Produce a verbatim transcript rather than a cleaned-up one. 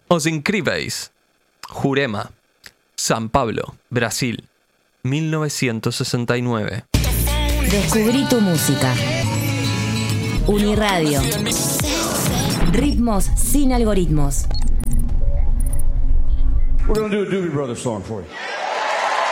Os Incríveis, Jurema, San Pablo, Brasil, mil novecientos sesenta y nueve. Descubrí tu música. Uniradio. Ritmos sin algoritmos. We're gonna do a Doobie Brothers song for you.